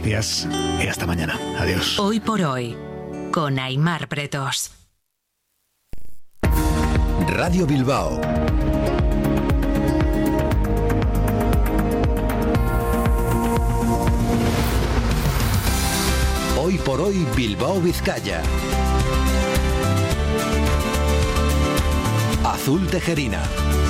días y hasta mañana. Adiós. Hoy por hoy, con Aimar Pretos. Radio Bilbao. Hoy por hoy, Bilbao, Vizcaya. Azul Tejerina.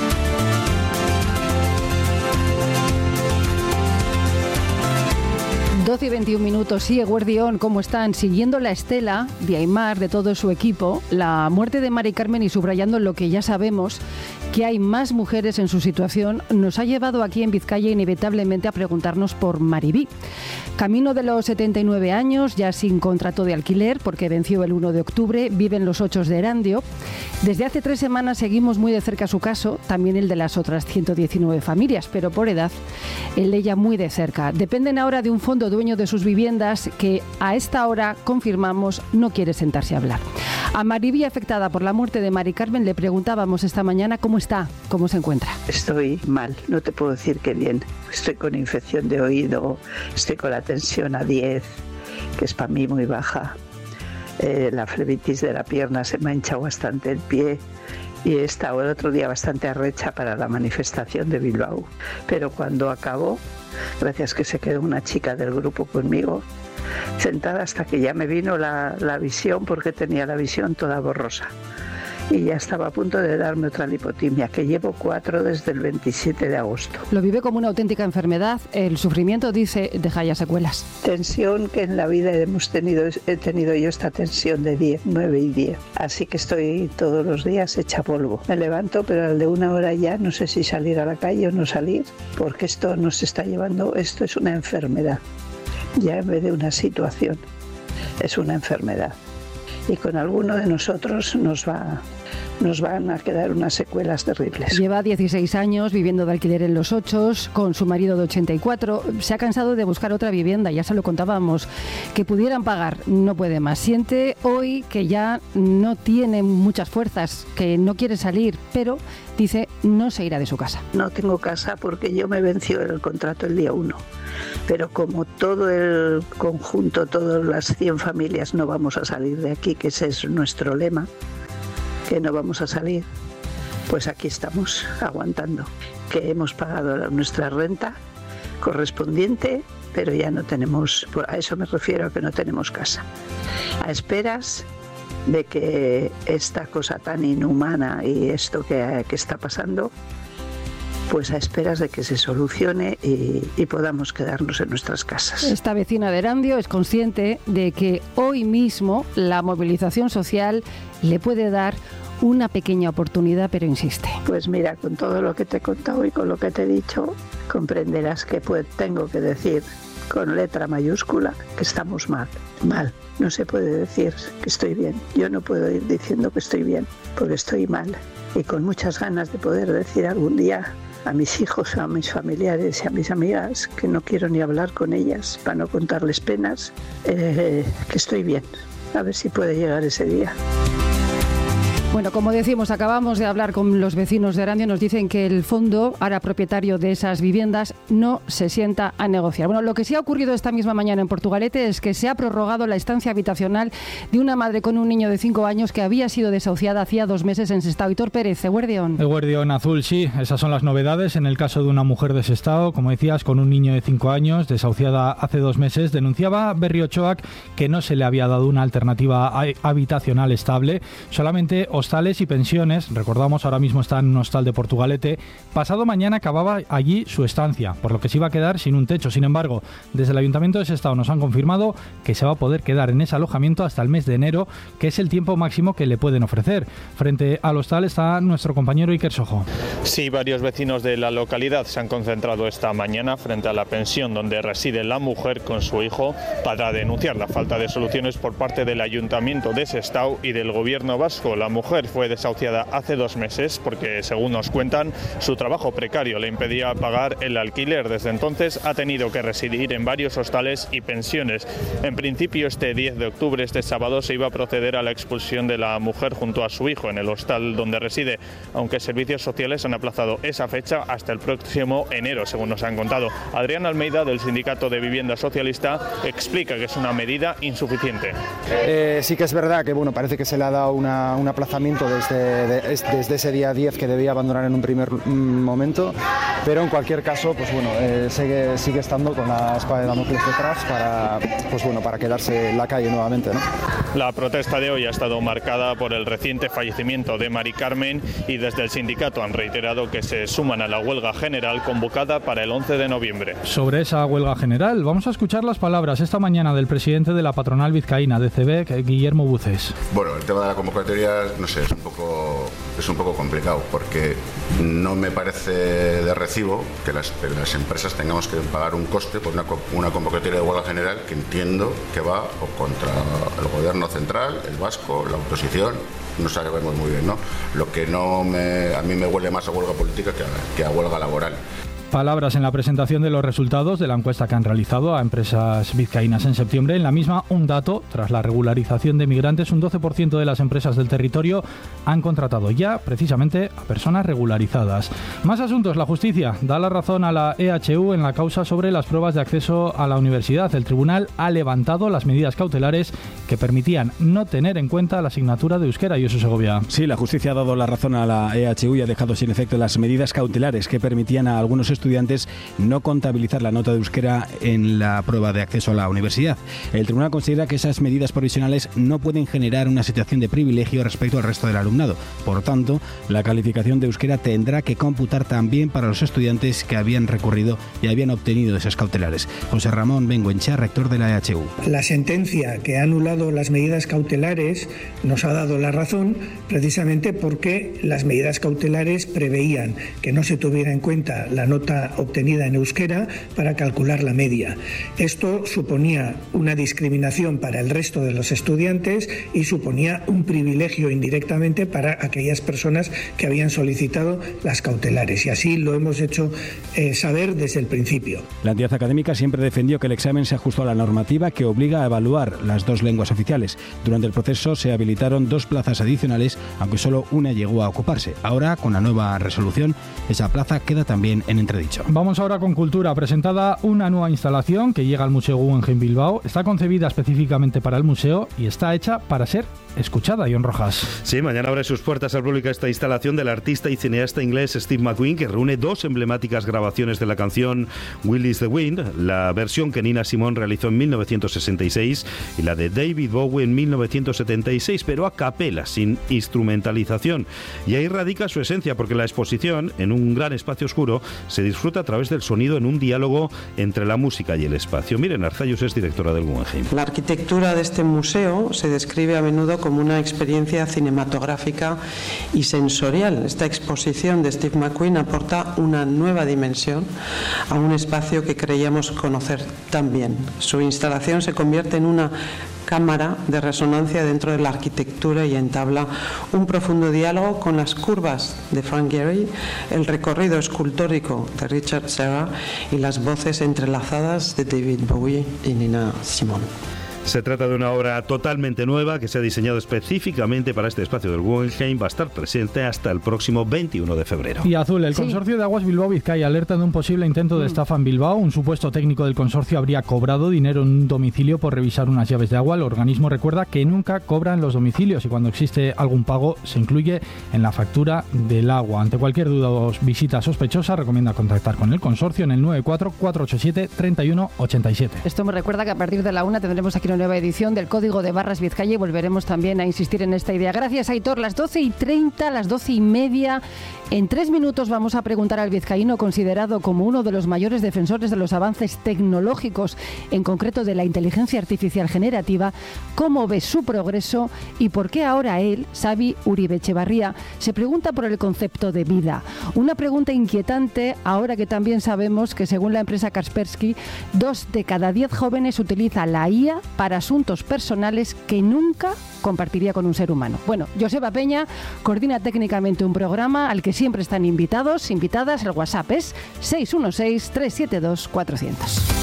Doce y 21 minutos. Sí, Eguerdión, ¿cómo están? Siguiendo la estela de Aimar, de todo su equipo, la muerte de Mari Carmen y subrayando lo que ya sabemos, que hay más mujeres en su situación, nos ha llevado aquí en Vizcaya inevitablemente a preguntarnos por Maribí. Camino de los 79 años, ya sin contrato de alquiler, porque venció el 1 de octubre, vive en Los Ochos de Erandio. Desde hace 3 semanas seguimos muy de cerca su caso, también el de las otras 119 familias, pero por edad, el de ella muy de cerca. Dependen ahora de un fondo dueño de sus viviendas que a esta hora, confirmamos, no quiere sentarse a hablar. A Maribí, afectada por la muerte de Mari Carmen, le preguntábamos esta mañana cómo está, cómo se encuentra. Estoy mal, no te puedo decir que bien. Estoy con infección de oído, estoy con la tensión a 10, que es para mí muy baja. La flebitis de la pierna se me ha hinchado bastante el pie y he estado el otro día bastante arrecha para la manifestación de Bilbao. Pero cuando acabó, gracias que se quedó una chica del grupo conmigo, sentada hasta que ya me vino la visión, porque tenía la visión toda borrosa. Y ya estaba a punto de darme otra lipotimia, que llevo 4 desde el 27 de agosto. Lo vive como una auténtica enfermedad. El sufrimiento, dice, deja ya secuelas. Tensión que en la vida he tenido yo esta tensión de 10, 9 y 10. Así que estoy todos los días hecha polvo. Me levanto, pero al de 1 hora ya no sé si salir a la calle o no salir, porque esto nos está llevando, esto es una enfermedad. Ya en vez de una situación, es una enfermedad. Y con alguno de nosotros nos van a quedar unas secuelas terribles. Lleva 16 años viviendo de alquiler en Los Ochos, con su marido de 84. Se ha cansado de buscar otra vivienda, ya se lo contábamos, que pudieran pagar. No puede más. Siente hoy que ya no tiene muchas fuerzas, que no quiere salir, pero dice no se irá de su casa. No tengo casa porque yo me venció el contrato el día 1. Pero como todo el conjunto, todas las 100 familias no vamos a salir de aquí, que ese es nuestro lema, que no vamos a salir, pues aquí estamos aguantando, que hemos pagado nuestra renta correspondiente, pero ya no tenemos, a eso me refiero, a que no tenemos casa, a esperas de que esta cosa tan inhumana y esto que está pasando, pues a esperas de que se solucione y podamos quedarnos en nuestras casas. Esta vecina de Erandio es consciente de que hoy mismo la movilización social le puede dar una pequeña oportunidad, pero insiste. Pues mira, con todo lo que te he contado y con lo que te he dicho, comprenderás que tengo que decir con letra mayúscula que estamos mal. Mal. No se puede decir que estoy bien. Yo no puedo ir diciendo que estoy bien, porque estoy mal. Y con muchas ganas de poder decir algún día a mis hijos, a mis familiares y a mis amigas, que no quiero ni hablar con ellas para no contarles penas, que estoy bien. A ver si puede llegar ese día. Bueno, como decimos, acabamos de hablar con los vecinos de Erandio. Nos dicen que el fondo, ahora propietario de esas viviendas, no se sienta a negociar. Bueno, lo que sí ha ocurrido esta misma mañana en Portugalete es que se ha prorrogado la estancia habitacional de una madre con un niño de 5 años que había sido desahuciada hacía 2 meses en Sestao. Hitor Pérez, Eguerdión. Eguerdión, Azul, sí. Esas son las novedades. En el caso de una mujer de Sestao, como decías, con un niño de 5 años, desahuciada hace 2 meses, denunciaba Berriochoac que no se le había dado una alternativa habitacional estable, solamente hostales y pensiones. Recordamos, ahora mismo está en un hostal de Portugalete. Pasado mañana acababa allí su estancia, por lo que se iba a quedar sin un techo. Sin embargo, desde el Ayuntamiento de Sestao nos han confirmado que se va a poder quedar en ese alojamiento hasta el mes de enero, que es el tiempo máximo que le pueden ofrecer. Frente al hostal está nuestro compañero Iker Sojo. Sí, varios vecinos de la localidad se han concentrado esta mañana frente a la pensión donde reside la mujer con su hijo para denunciar la falta de soluciones por parte del Ayuntamiento de Sestao y del Gobierno vasco. La mujer mujer fue desahuciada hace 2 meses porque, según nos cuentan, su trabajo precario le impedía pagar el alquiler. Desde entonces ha tenido que residir en varios hostales y pensiones. En principio, este 10 de octubre, este sábado, se iba a proceder a la expulsión de la mujer junto a su hijo en el hostal donde reside, aunque servicios sociales han aplazado esa fecha hasta el próximo enero, según nos han contado. Adrián Almeida, del Sindicato de Vivienda Socialista, explica que es una medida insuficiente. Sí que es verdad que parece que se le ha dado un aplazamiento desde ese día 10 que debía abandonar en un primer momento, pero en cualquier caso sigue estando con la espada de Damocles detrás para quedarse en la calle nuevamente, ¿no? La protesta de hoy ha estado marcada por el reciente fallecimiento de Mari Carmen y desde el sindicato han reiterado que se suman a la huelga general convocada para el 11 de noviembre. Sobre esa huelga general, vamos a escuchar las palabras esta mañana del presidente de la patronal vizcaína de CEBEC, Guillermo Buces. Bueno, el tema de la convocatoria, no sé, es un poco complicado porque no me parece de recibo que las empresas tengamos que pagar un coste por una convocatoria de huelga general que entiendo que va contra el gobierno central, el vasco, la oposición. No sabemos muy bien, ¿no? Lo que a mí me huele más a huelga política que a huelga laboral. Palabras en la presentación de los resultados de la encuesta que han realizado a empresas vizcaínas en septiembre. En la misma, un dato: tras la regularización de migrantes, un 12% de las empresas del territorio han contratado ya precisamente a personas regularizadas. Más asuntos. La justicia da la razón a la EHU en la causa sobre las pruebas de acceso a la universidad. El tribunal ha levantado las medidas cautelares que permitían no tener en cuenta la asignatura de euskera. Y eso, Segovia. Sí, la justicia ha dado la razón a la EHU y ha dejado sin efecto las medidas cautelares que permitían a algunos estudiantes no contabilizar la nota de euskera en la prueba de acceso a la universidad. El tribunal considera que esas medidas provisionales no pueden generar una situación de privilegio respecto al resto del alumnado. Por tanto, la calificación de euskera tendrá que computar también para los estudiantes que habían recurrido y habían obtenido esas cautelares. José Ramón Bengoenchea, rector de la EHU. La sentencia que ha anulado las medidas cautelares nos ha dado la razón precisamente porque las medidas cautelares preveían que no se tuviera en cuenta la nota obtenida en euskera para calcular la media. Esto suponía una discriminación para el resto de los estudiantes y suponía un privilegio indirectamente para aquellas personas que habían solicitado las cautelares, y así lo hemos hecho saber desde el principio. La entidad académica siempre defendió que el examen se ajustó a la normativa que obliga a evaluar las 2 lenguas oficiales. Durante el proceso se habilitaron 2 plazas adicionales, aunque solo una llegó a ocuparse. Ahora, con la nueva resolución, esa plaza queda también en entredicho. Vamos ahora con cultura. Presentada una nueva instalación que llega al Museo Guggenheim Bilbao. Está concebida específicamente para el museo y está hecha para ser escuchada. Ion Rojas. Sí, mañana abre sus puertas al público esta instalación del artista y cineasta inglés Steve McQueen, que reúne 2 emblemáticas grabaciones de la canción Will is the Wind, la versión que Nina Simone realizó en 1966 y la de David Bowie en 1976, pero a capela, sin instrumentalización. Y ahí radica su esencia, porque la exposición, en un gran espacio oscuro, se disfruta a través del sonido en un diálogo entre la música y el espacio. Miren, Arzayus es directora del Guggenheim. La arquitectura de este museo se describe a menudo como una experiencia cinematográfica y sensorial. Esta exposición de Steve McQueen aporta una nueva dimensión a un espacio que creíamos conocer tan bien. Su instalación se convierte en una cámara de resonancia dentro de la arquitectura y entabla un profundo diálogo con las curvas de Frank Gehry, el recorrido escultórico de Richard Serra y las voces entrelazadas de David Bowie y Nina Simone. Se trata de una obra totalmente nueva que se ha diseñado específicamente para este espacio del Guggenheim. Va a estar presente hasta el próximo 21 de febrero. Y Azul, el consorcio de Aguas Bilbao-Vizcaya alerta de un posible intento de estafa en Bilbao. Un supuesto técnico del consorcio habría cobrado dinero en un domicilio por revisar unas llaves de agua. El organismo recuerda que nunca cobran los domicilios y cuando existe algún pago se incluye en la factura del agua. Ante cualquier duda o visita sospechosa, recomienda contactar con el consorcio en el 94-487-3187. Esto me recuerda que a partir de la 1 tendremos aquí una nueva edición del Código de Barras Vizcaya y volveremos también a insistir en esta idea. Gracias, Aitor. Las 12:30, las 12:30. En 3 minutos vamos a preguntar al vizcaíno, considerado como uno de los mayores defensores de los avances tecnológicos, en concreto de la inteligencia artificial generativa, cómo ve su progreso y por qué ahora él, Xavi Uribe Etxebarria, se pregunta por el concepto de vida. Una pregunta inquietante ahora que también sabemos que, según la empresa Kaspersky, 2 de cada 10 jóvenes utiliza la IA para asuntos personales que nunca compartiría con un ser humano. Bueno, Joseba Peña coordina técnicamente un programa al que siempre están invitadas. El WhatsApp es 616-372-400.